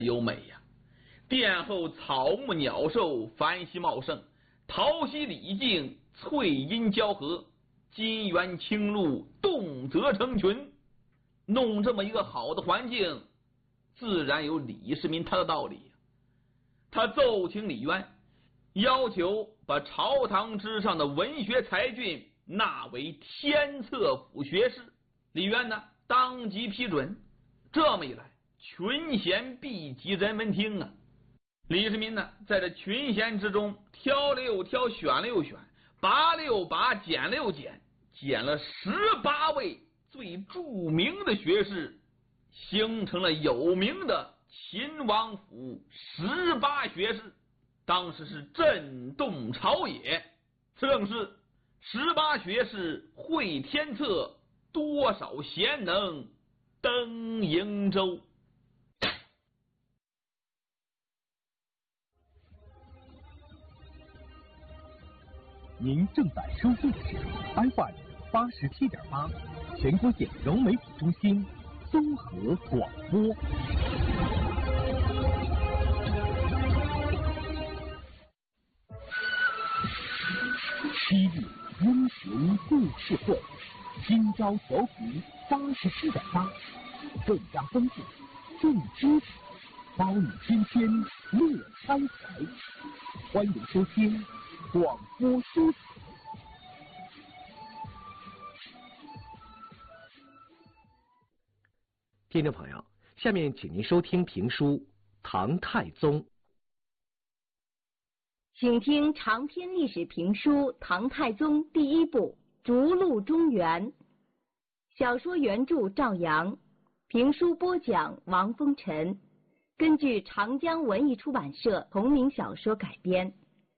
优美呀！殿后草木鸟兽繁熙茂盛，桃溪李径翠阴交合，金源清露动辄成群。弄这么一个好的环境，自然有李世民他的道理。他奏请李渊，要求把朝堂之上的文学才俊纳为天策府学士。李渊呢，当即批准。这么一来，群贤毕集，人闻听啊。李世民呢，在这群贤之中挑了又挑，选了又选，拔了又拔，捡了又捡，捡了18位最著名的学士，形成了有名的秦王府18学士。当时是震动朝野，此正是18学士会天策，多少贤能登瀛洲。 您正在收听的是 FM 87.8全国简融媒体中心综合广播。昔日英雄故事会，今朝调频87.8，更加丰富，更精彩，包你天天乐开怀。欢迎收听广播书彩。听众朋友，下面请您收听评书《唐太宗》。 请听长篇历史评书《唐太宗》第一部《逐鹿中原》，小说原著赵阳，评书播讲王风尘，根据长江文艺出版社同名小说改编。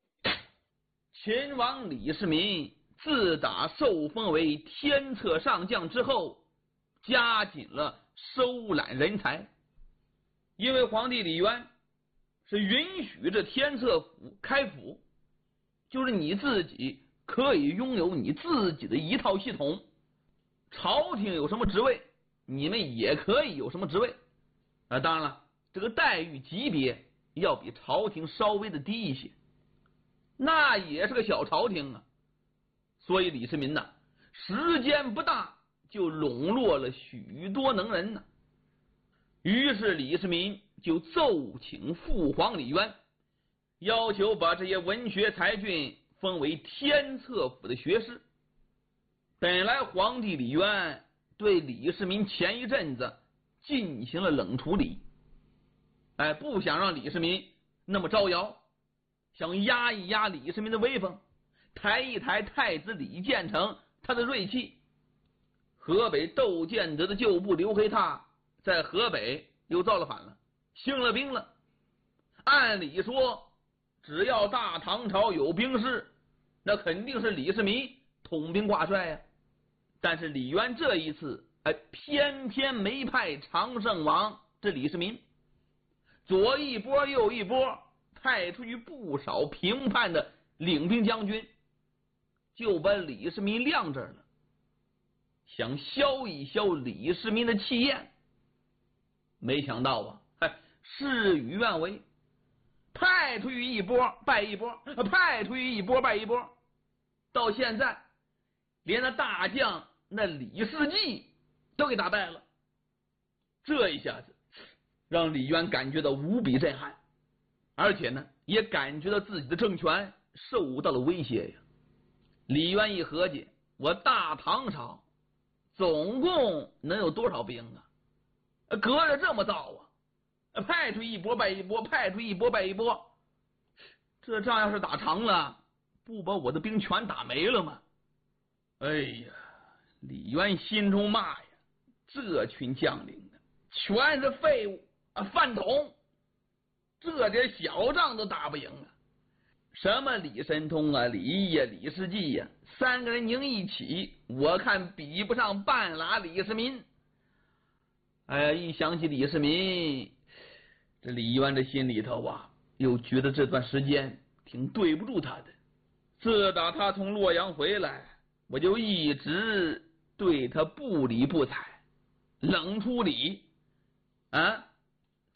秦王李世民自打受封为天策上将之后，加紧了收揽人才。因为皇帝李渊是允许这天策府开府，就是你自己可以拥有你自己的一套系统，朝廷有什么职位，你们也可以有什么职位。当然了，这个待遇级别要比朝廷稍微的低一些，那也是个小朝廷啊。所以李世民呢，时间不大就笼络了许多能人呢。于是李世民就奏请父皇李渊，要求把这些文学才俊封为天策府的学士。本来皇帝李渊对李世民前一阵子进行了冷处理，不想让李世民那么招摇，想压一压李世民的威风，抬一抬太子李建成他的锐气。河北窦建德的旧部刘黑闼在河北又造了反了，兴了兵了。按理说，只要大唐朝有兵事，那肯定是李世民统兵挂帅呀。但是李渊这一次，偏偏没派常胜王这李世民，左一波右一波，派出去不少平叛的领兵将军，就把李世民晾这儿了，想消一消李世民的气焰。没想到啊，事与愿违，派出去一波败一波，派出去一波败一波，到现在连那大将那李世绩都给打败了。这一下子让李渊感觉到无比震撼，而且呢，也感觉到自己的政权受到了威胁呀。李渊一合计，我大唐朝总共能有多少兵啊？隔着这么造啊，派出一波败一波，派出一波败一波，这仗要是打长了，不把我的兵全打没了吗？哎呀，李渊心中骂呀，这群将领全是废物饭桶，这点小仗都打不赢啊！什么李神通啊、李毅呀、李世绩呀，三个人拧一起，我看比不上半拉李世民。一想起李世民，这李渊这心里头又觉得这段时间挺对不住他的。自打他从洛阳回来，我就一直对他不理不睬，冷处理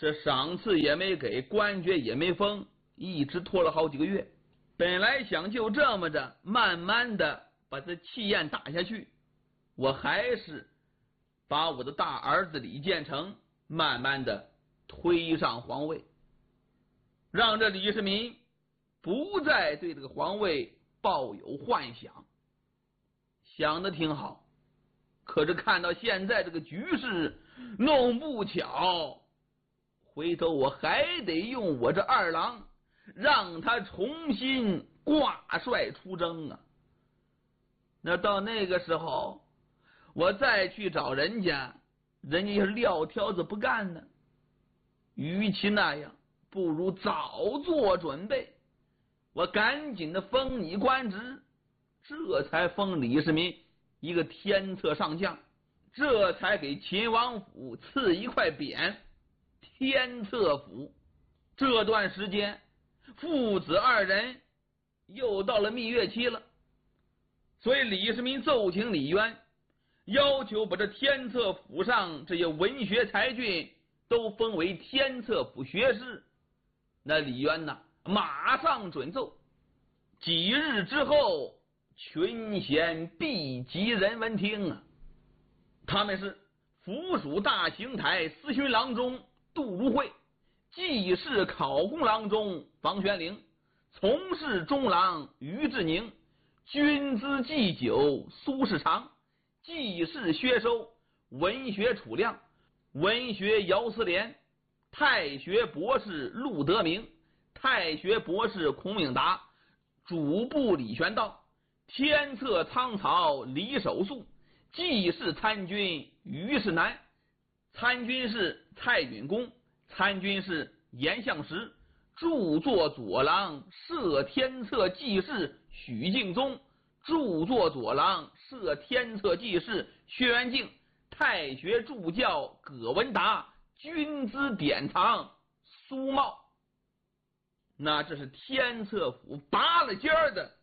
这赏赐也没给，官爵也没封，一直拖了好几个月。本来想就这么着慢慢的把这气焰打下去，我还是把我的大儿子李建成慢慢的推上皇位，让这李世民不再对这个皇位抱有幻想。想的挺好，可是看到现在这个局势，弄不巧回头我还得用我这二郎让他重新挂帅出征啊。那到那个时候我再去找人家，人家要是撂挑子不干呢，与其那样不如早做准备，我赶紧的封你官职，这才封李世民一个天策上将，这才给秦王府赐一块匾天策府。这段时间父子二人又到了蜜月期了，所以李世民奏请李渊，要求把这天策府上这些文学才俊都封为天策府学士。那李渊呢，马上准奏。几日之后，群贤毕集人文厅啊，他们是府属大行台司勋郎中杜如晦，记事考功郎中房玄龄，从事中郎于志宁，军资祭酒苏世长，记事薛收，文学楚亮，文学姚思廉，太学博士陆德明，太学博士孔颖达，主簿李玄道，天策仓曹李守素，记事参军于世南，参军是蔡允公，参军是严相石，著作左郎摄天策记事许敬宗，著作左郎摄天策记事薛元敬，太学助教葛文达，军资典藏苏茂。那这是天策府拔了尖的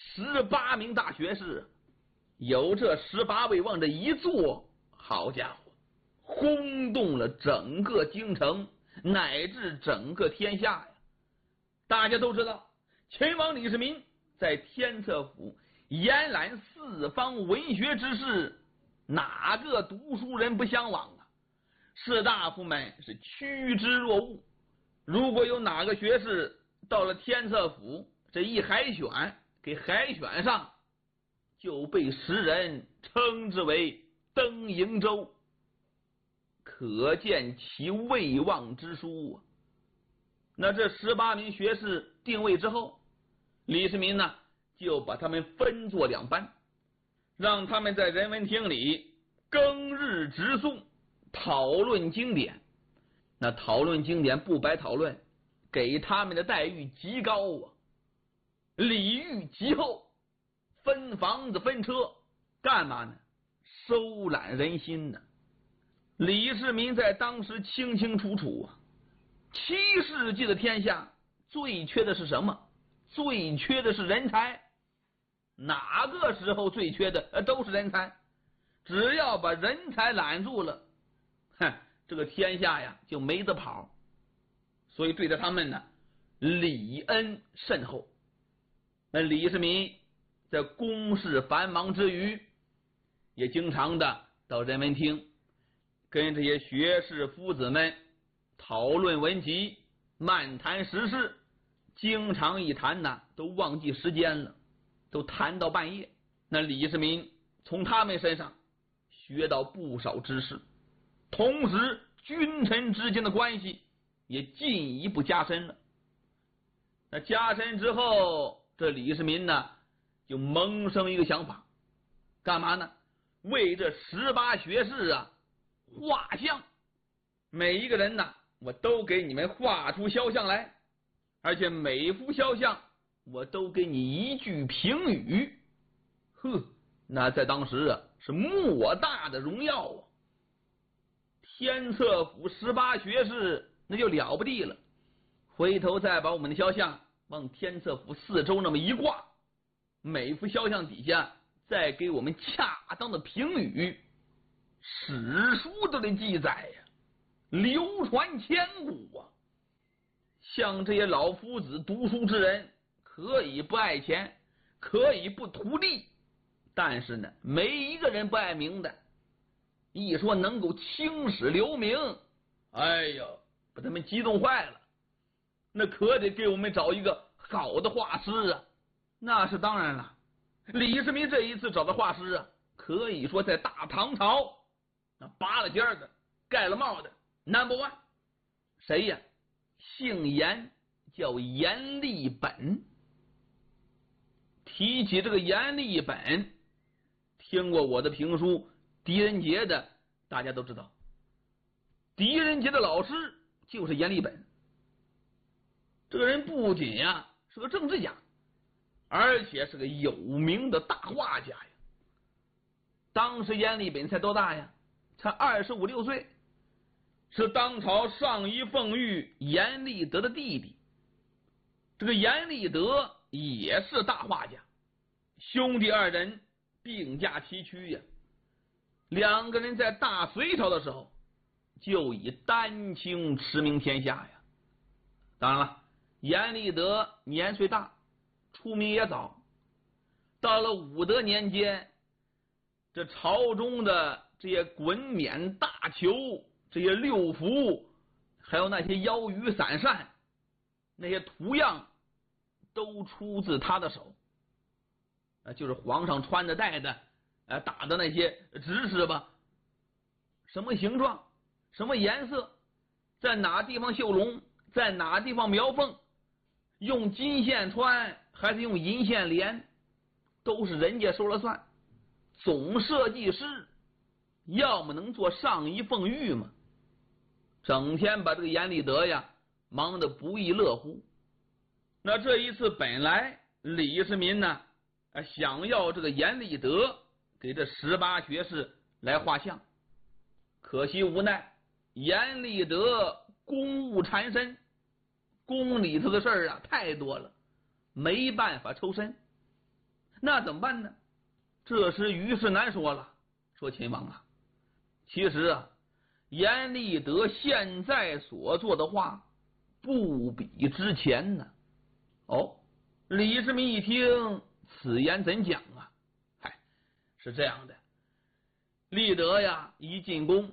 18名大学士，有这18位往这一坐，好家伙，轰动了整个京城乃至整个天下呀！大家都知道，秦王李世民在天策府延揽四方文学之士，哪个读书人不向往啊？士大夫们是趋之若鹜。如果有哪个学士到了天策府，这一海选给海选上，就被时人称之为登瀛洲，可见其威望之殊啊。那这18名学士定位之后，李世民呢就把他们分作两班，让他们在人文厅里庚日直诵，讨论经典。那讨论经典不白讨论，给他们的待遇极高啊，礼遇极厚，分房子分车，干嘛呢？收揽人心呢。李世民在当时清清楚楚啊，7世纪的天下最缺的是什么？最缺的是人才。哪个时候最缺的都是人才，只要把人才揽住了，这个天下呀就没得跑。所以对待他们呢，礼恩甚厚。那李世民在公事繁忙之余，也经常的到人文厅跟这些学士夫子们讨论文集，漫谈时事，经常一谈呢都忘记时间了，都谈到半夜。那李世民从他们身上学到不少知识，同时君臣之间的关系也进一步加深了。那加深之后，这李世民呢就萌生一个想法，干嘛呢？为这18学士啊画像，每一个人呢我都给你们画出肖像来，而且每幅肖像我都给你一句评语。那在当时啊是莫大的荣耀啊。天策府18学士那就了不地了，回头再把我们的肖像往天策府4周那么一挂，每幅肖像底下再给我们恰当的评语，史书都得记载呀。 流传千古啊。像这些老夫子读书之人，可以不爱钱，可以不图利，但是呢，没一个人不爱名的。一说能够青史留名，哎呦，把他们激动坏了。那可得给我们找一个好的画师啊。那是当然了，李世民这一次找的画师啊，可以说在大唐朝那拔了尖的，盖了帽的 No.1。 谁呀？姓严，叫阎立本。提起这个阎立本，听过我的评书《狄仁杰》的大家都知道，狄仁杰的老师就是阎立本。这个人不仅呀是个政治家，而且是个有名的大画家呀。当时阎立本才多大呀？才25、26岁，是当朝上一凤玉阎立德的弟弟。这个阎立德也是大画家，兄弟二人并驾齐驱呀。两个人在大隋朝的时候就以丹青驰名天下呀。当然了，阎立德年岁大，出名也早。到了武德年间，这朝中的这些衮冕大裘，这些六服，还有那些腰羽伞扇，那些图样都出自他的手。就是皇上穿的戴的打的那些指示吧，什么形状，什么颜色，在哪地方绣龙，在哪地方描凤，用金线穿还是用银线连，都是人家说了算。总设计师要么能做上一凤玉嘛，整天把这个阎立德呀忙得不亦乐乎。那这一次本来李世民呢想要这个阎立德给这18学士来画像，可惜无奈阎立德公务缠身，宫里头的事儿太多了，没办法抽身。那怎么办呢？这时虞世南说了，说秦王啊，其实阎立德现在所做的画不比之前呢。李世民一听，此言怎讲啊？是这样的，立德呀一进宫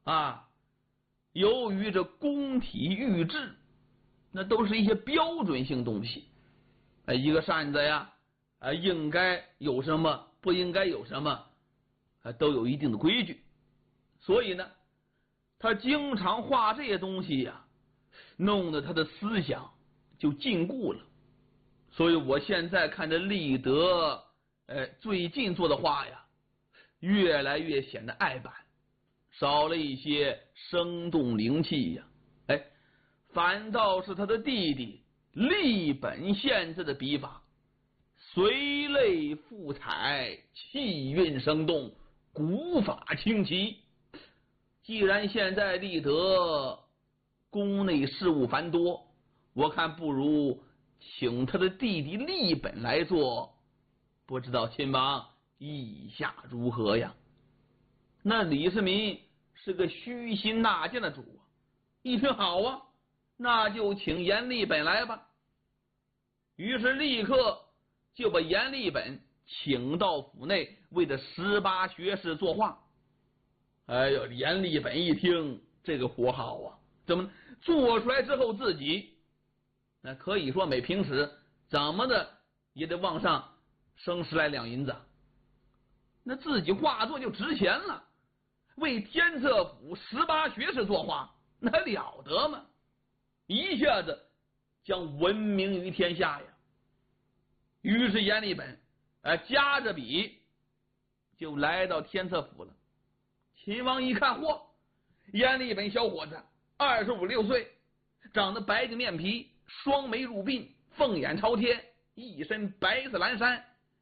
由于这宫体御制，那都是一些标准性东西，一个扇子呀应该有什么，不应该有什么，都有一定的规矩。所以呢，他经常画这些东西呀，弄得他的思想就禁锢了。所以我现在看着立德最近做的画呀，越来越显得爱板，少了一些生动灵气呀。反倒是他的弟弟立本现在的笔法，随类赋彩，气韵生动，古法清奇。既然现在立德宫内事务繁多，我看不如请他的弟弟立本来做，不知道亲王意下如何呀？那李世民是个虚心纳谏的主一听好啊，那就请阎立本来吧。于是立刻就把阎立本请到府内，为这18学士作画。阎立本一听这个活好啊，怎么做出来之后自己那可以说每平时怎么的也得往上升10来两银子，那自己画作就值钱了。为天策府18学士作画，那了得吗？一下子将闻名于天下呀。于是阎立本夹着笔就来到天策府了。秦王一看，嚯，阎立本小伙子25、26岁，长得白净面皮，双眉入鬓，凤眼朝天，一身白色蓝衫，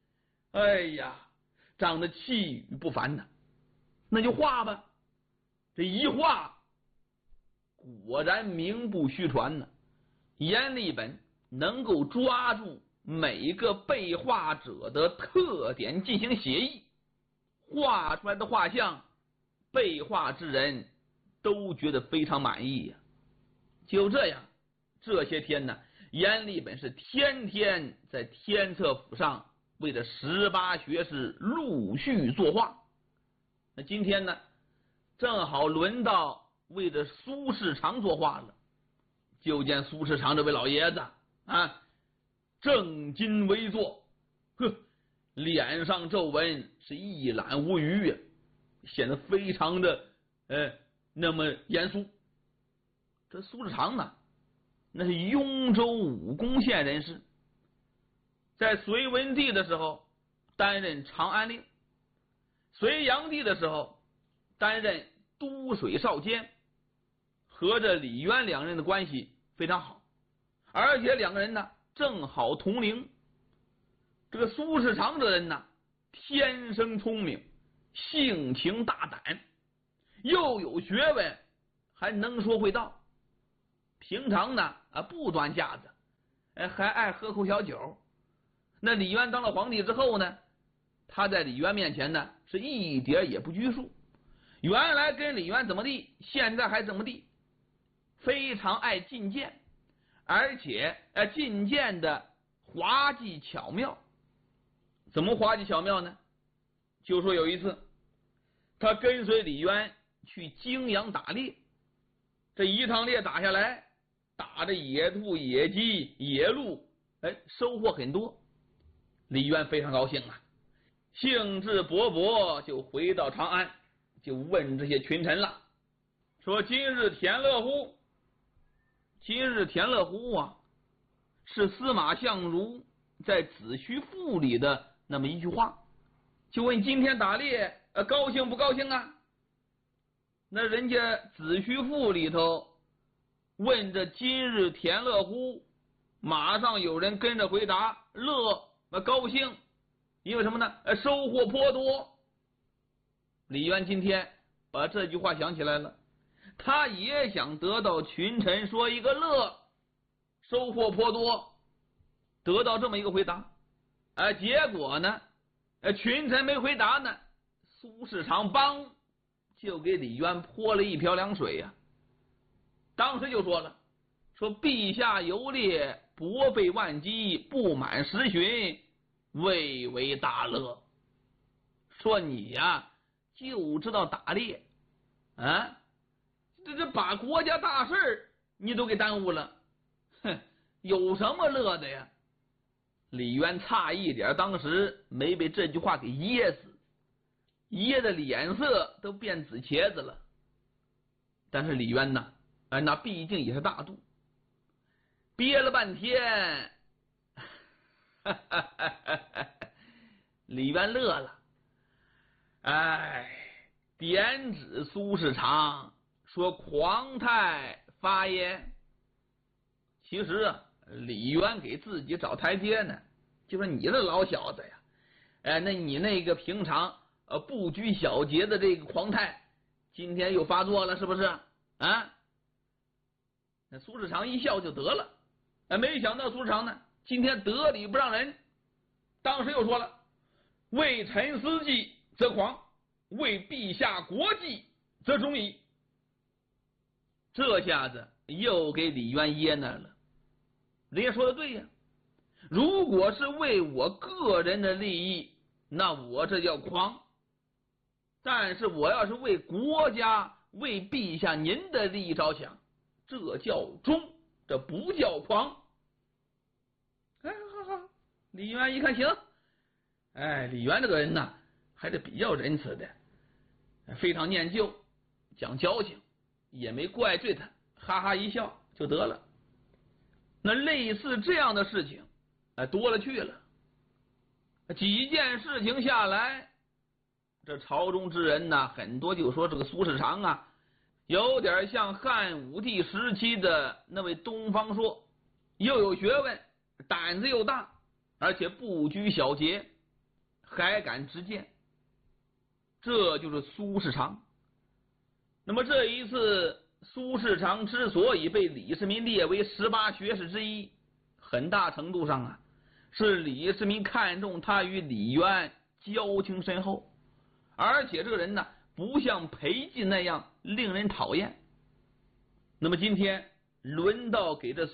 长得气宇不凡呢。那就画吧。这一画果然名不虚传呢。阎立本能够抓住每个被画者的特点进行写意，画出来的画像被画之人都觉得非常满意呀。就这样，这些天呢，阎立本是天天在天策府上为这18学士陆续作画。那今天呢，正好轮到为这苏世长作画了。就见苏世长这位老爷子啊，正襟危坐，脸上皱纹是一览无余啊，显得非常的那么严肃。这苏世长呢，那是雍州武功县人士，在隋文帝的时候担任长安令，隋炀帝的时候担任都水少监，和这李渊两人的关系非常好，而且两个人呢正好同龄。这个苏世长这人呢，天生聪明，性情大胆，又有学问，还能说会道。平常呢不端架子，还爱喝口小酒。那李渊当了皇帝之后呢，他在李渊面前呢是一点也不拘束，原来跟李渊怎么地，现在还怎么地，非常爱进谏，而且进谏的滑稽巧妙。怎么滑稽巧妙呢？就说有一次，他跟随李渊去泾阳打猎，这一趟猎打下来，打的野兔、野鸡、野鹿，收获很多。李渊非常高兴啊，兴致勃勃就回到长安，就问这些群臣了，说今日田乐乎？今日田乐乎啊，是司马相如在子虚赋里的那么一句话，就问今天打猎高兴不高兴啊？那人家子虚赋里头问这今日田乐乎，马上有人跟着回答乐，高兴，因为什么呢？收获颇多。李渊今天把这句话想起来了，他也想得到群臣说一个乐，收获颇多，得到这么一个回答。结果呢，群臣没回答呢，苏世长帮就给李渊泼了一瓢凉水呀。当时就说了，说陛下游猎，博备万机，不满10旬，未为大乐。说你呀就知道打猎啊，这把国家大事你都给耽误了，有什么乐的呀？李渊差一点当时没被这句话给噎死，噎的脸色都变紫茄子了。但是李渊呢，那毕竟也是大度，憋了半天李渊乐了，点指苏世长说狂态发言。其实啊，李渊给自己找台阶呢，就说你这老小子呀，那你那个平常不拘小节的这个狂态，今天又发作了，是不是啊？那苏世长一笑就得了，没想到苏世长呢，今天得理不让人，当时又说了，为臣私计则狂，为陛下国计则忠矣。这下子又给李渊噎那了。人家说的对呀，如果是为我个人的利益，那我这叫狂；但是我要是为国家、为陛下您的利益着想，这叫忠，这不叫狂。好，李渊一看行，李渊这个人呢，还是比较仁慈的，非常念旧，讲交情，也没怪罪他，哈哈一笑就得了。那类似这样的事情多了去了，几件事情下来，这朝中之人呢，很多就说这个苏世长啊，有点像汉武帝时期的那位东方朔，又有学问，胆子又大，而且不拘小节，还敢直谏。这就是苏世长。那么这一次苏世长之所以被李世民列为18学士之一，很大程度上啊，是李世民看中他与李渊交情深厚，而且这个人呢不像裴寂那样令人讨厌。那么今天轮到给这